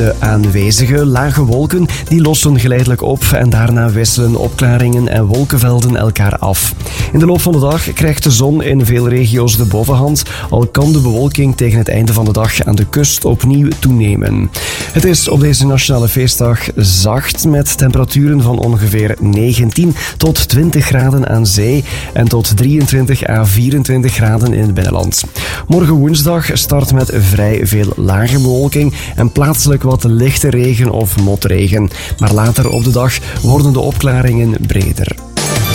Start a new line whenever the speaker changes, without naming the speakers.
De aanwezige lage wolken die lossen geleidelijk op en daarna wisselen opklaringen en wolkenvelden elkaar af. In de loop van de dag krijgt de zon in veel regio's de bovenhand, al kan de bewolking tegen het einde van de dag aan de kust opnieuw toenemen. Het is op deze nationale feestdag zacht met temperaturen van ongeveer 19 tot 20 graden aan zee en tot 23 à 24 graden in het binnenland. Morgen woensdag start met vrij veel lage bewolking en plaatselijk wat lichte regen of motregen. Maar later op de dag worden de opklaringen breder.